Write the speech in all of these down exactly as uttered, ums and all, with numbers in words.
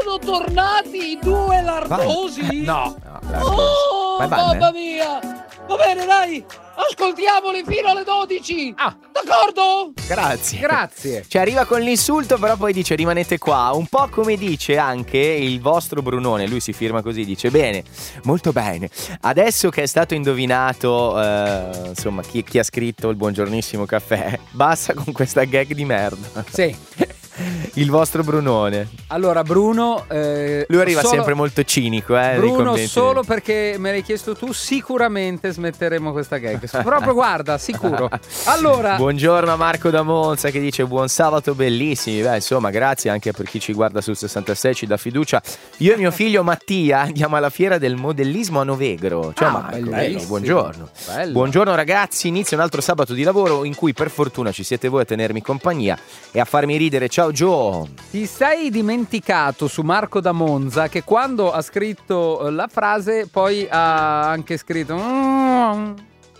Sono tornati i due lardosi? No, no oh, vai, vai, mamma mia! Va bene, dai! Ascoltiamoli fino alle dodici! Ah. D'accordo? Grazie. Grazie. Cioè arriva con l'insulto, però poi dice rimanete qua. Un po' come dice anche il vostro Brunone. Lui si firma così, dice bene, molto bene. Adesso che è stato indovinato eh, insomma chi, chi ha scritto il buongiornissimo caffè, basta con questa gag di merda. Sì. Il vostro Brunone. Allora Bruno eh, Lui arriva solo... sempre molto cinico eh, nei Bruno, commenti. solo perché me l'hai chiesto tu, sicuramente smetteremo questa gag. Proprio guarda, sicuro. Allora, buongiorno a Marco da Monza che dice buon sabato bellissimi. Beh, insomma, grazie anche per chi ci guarda sul sessantasei, ci dà fiducia. Io e mio figlio Mattia andiamo alla fiera del modellismo a Novegro. Ciao Ah, Marco, bellissimo. buongiorno. Bello. Buongiorno ragazzi, inizia un altro sabato di lavoro in cui per fortuna ci siete voi a tenermi compagnia e a farmi ridere. Ciao Joe. Ti sei dimenticato su Marco da Monza che quando ha scritto la frase poi ha anche scritto mm.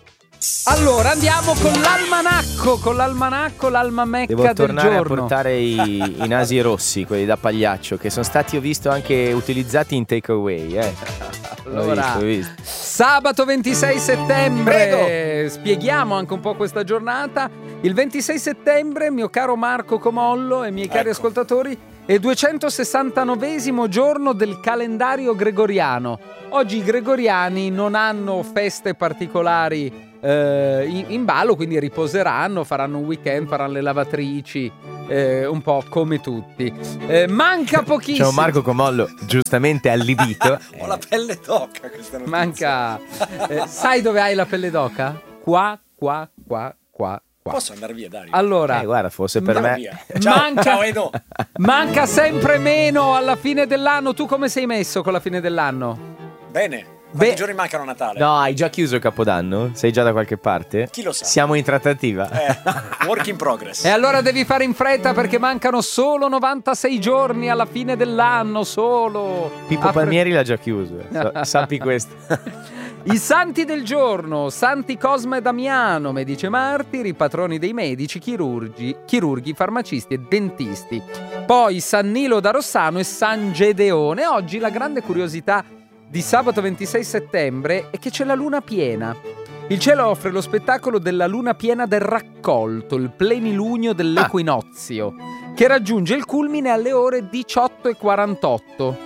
Allora andiamo con l'almanacco, con l'almanacco, l'alma mecca Devo del tornare giorno. a portare i, i nasi rossi, quelli da pagliaccio, che sono stati, ho visto, anche utilizzati in takeaway. Eh. Allora, l'ho visto, l'ho visto. Sabato ventisei settembre, Prego. Spieghiamo anche un po' questa giornata. Il ventisei settembre, mio caro Marco Comollo e miei cari Ecco. ascoltatori, è il duecentosessantanovesimo giorno del calendario gregoriano. Oggi i gregoriani non hanno feste particolari eh, in, in ballo, quindi riposeranno, faranno un weekend, faranno le lavatrici, eh, un po' come tutti. Eh, manca pochissimo. Ciao Marco Comollo, giustamente allibito. Ho la pelle d'oca questa notizia. Manca. Eh, sai dove hai la pelle d'oca? Qua, qua, qua, qua. Qua. Posso andare via, Dario? Allora, Eh, guarda, forse per Andare me. via. Ciao, manca, ciao Edo. manca sempre meno alla fine dell'anno. Tu come sei messo con la fine dell'anno? Bene. Quanti Beh- giorni mancano a Natale? No, hai già chiuso il Capodanno? Sei già da qualche parte? Chi lo sa? Siamo in trattativa. Eh, work in progress. E allora devi fare in fretta perché mancano solo novantasei giorni alla fine dell'anno. Solo. Pippo Apre- Palmieri l'ha già chiuso. eh. Sa- sappi questo. I santi del giorno: Santi Cosma e Damiano, medici e martiri, patroni dei medici, chirurgi, chirurghi, farmacisti e dentisti. Poi San Nilo da Rossano e San Gedeone. Oggi la grande curiosità di sabato ventisei settembre è che c'è la luna piena. Il cielo offre lo spettacolo della luna piena del raccolto, il plenilunio dell'equinozio, che raggiunge il culmine alle ore diciotto e quarantotto.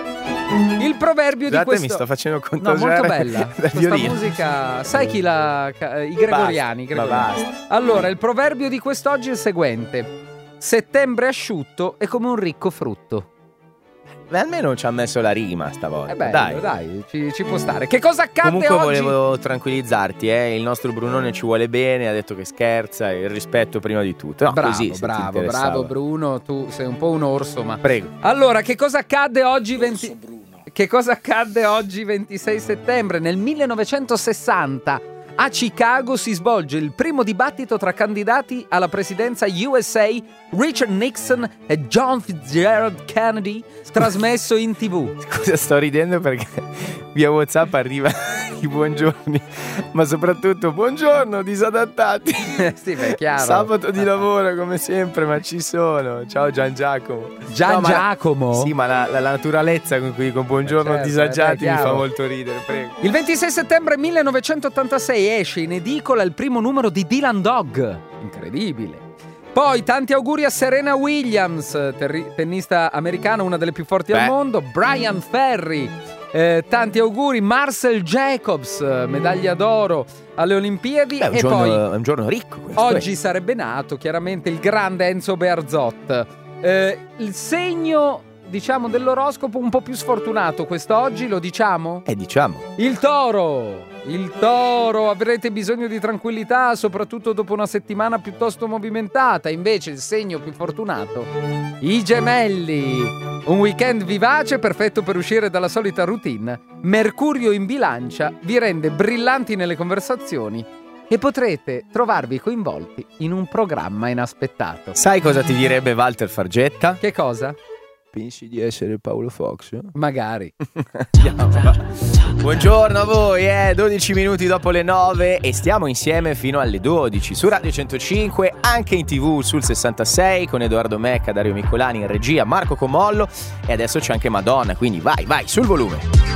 Il proverbio Scusate, di questo... mi sto facendo No, contagiare molto bella. dal Questa violino. musica, sai chi la ca- i gregoriani, i Basta, ma gregoriani. Allora, il proverbio di quest'oggi è il seguente: settembre asciutto è come un ricco frutto. Beh, almeno ci ha messo la rima stavolta. È bello, dai. dai, ci, ci può stare. Che cosa accade Comunque oggi? volevo tranquillizzarti, eh? Il nostro Brunone ci vuole bene, ha detto che scherza, il rispetto prima di tutto. No, bravo, così, se ti bravo, interessava. bravo Bruno, tu sei un po' un orso, ma... Prego. Allora, che cosa accadde oggi Orso venti... Bruno. Che cosa accadde oggi ventisei settembre? Nel millenovecentosessanta a Chicago si svolge il primo dibattito tra candidati alla presidenza U S A, Richard Nixon e John Fitzgerald Kennedy, trasmesso in tivù. Scusa, sto ridendo perché via WhatsApp arriva i buongiorni, ma soprattutto buongiorno disadattati. Sì, beh, è chiaro. Sabato di lavoro come sempre, ma ci sono. Ciao Gian Giacomo. Gian No, ma la- Giacomo? Sì, ma la, la naturalezza con cui dico buongiorno Certo, disagiati eh, beh, mi fa chiaro. molto ridere, prego. Il ventisei settembre millenovecentottantasei esce in edicola il primo numero di Dylan Dog. Incredibile. Poi tanti auguri a Serena Williams, terri- tennista americana, una delle più forti Beh. al mondo. Brian Ferry. Eh, tanti auguri Marcel Jacobs, medaglia d'oro alle Olimpiadi. Beh, è un, e giorno, poi è un giorno ricco questo. oggi eh. sarebbe nato chiaramente il grande Enzo Bearzot. Eh, il segno, diciamo, dell'oroscopo un po' più sfortunato quest'oggi, lo diciamo? Eh, diciamo. Il toro! Il toro! Avrete bisogno di tranquillità, soprattutto dopo una settimana piuttosto movimentata. Invece il segno più fortunato, i gemelli! Un weekend vivace, perfetto per uscire dalla solita routine. Mercurio in bilancia vi rende brillanti nelle conversazioni e potrete trovarvi coinvolti in un programma inaspettato. Sai cosa ti direbbe Walter Fargetta? Che cosa? Pensi di essere Paolo Fox? Magari. Andiamo, va. Buongiorno a voi, eh? dodici minuti dopo le nove e stiamo insieme fino alle dodici su Radio centocinque, anche in tv sul sessantasei con Edoardo Mecca, Dario Miccolani in regia, Marco Comollo e adesso c'è anche Madonna, quindi vai, vai, sul volume.